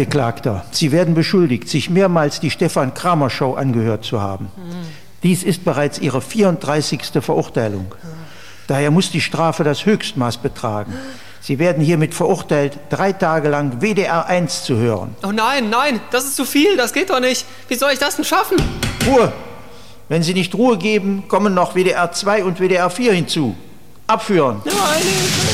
Angeklagter, Sie werden beschuldigt, sich mehrmals die Stefan Kramer Show angehört zu haben. Dies ist bereits Ihre 34. Verurteilung. Daher muss die Strafe das Höchstmaß betragen. Sie werden hiermit verurteilt, 3 Tage lang WDR 1 zu hören. Oh nein, nein, das ist zu viel, das geht doch nicht. Wie soll ich das denn schaffen? Ruhe! Wenn Sie nicht Ruhe geben, kommen noch WDR 2 und WDR 4 hinzu. Abführen! Nein.